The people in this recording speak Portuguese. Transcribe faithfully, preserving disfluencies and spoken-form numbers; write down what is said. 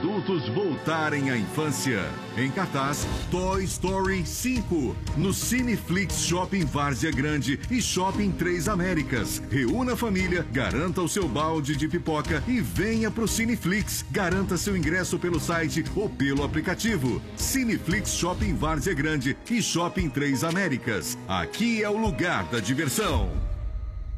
adultos voltarem à infância. Em cartaz, Toy Story cinco, no Cineflix Shopping Várzea Grande e Shopping Três Américas. Reúna a família, garanta o seu balde de pipoca e venha pro Cineflix. Garanta seu ingresso pelo site ou pelo aplicativo. Cineflix Shopping Várzea Grande e Shopping Três Américas. Aqui é o lugar da diversão.